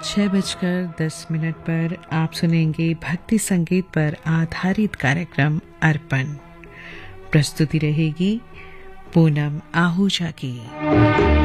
6:10 पर आप सुनेंगे भक्ति संगीत पर आधारित कार्यक्रम अर्पण। प्रस्तुति रहेगी पूनम आहूजा की।